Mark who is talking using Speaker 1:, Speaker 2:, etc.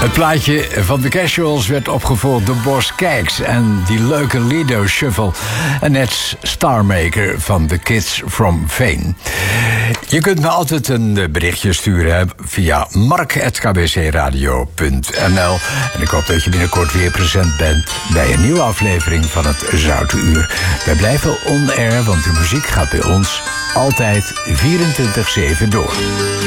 Speaker 1: Het plaatje van de Casuals werd opgevolgd door Boz Scaggs en die leuke Lido Shuffle. En net Starmaker van The Kids from Fame. Je kunt me altijd een berichtje sturen via mark@kbcradio.nl. En ik hoop dat je binnenkort weer present bent bij een nieuwe aflevering van het Zoute Uur. Wij blijven on-air, want de muziek gaat bij ons altijd 24/7 door.